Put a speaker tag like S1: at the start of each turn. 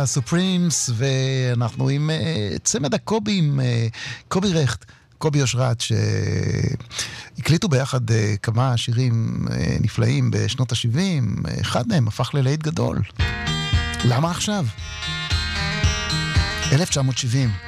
S1: הסופרימס, ואנחנו עם צמד הקובים, קובי רכט, קובי אושרת, שהקליטו ביחד כמה שירים נפלאים בשנות ה-70, אחד מהם הפך ללהיט גדול. למה עכשיו? 1970.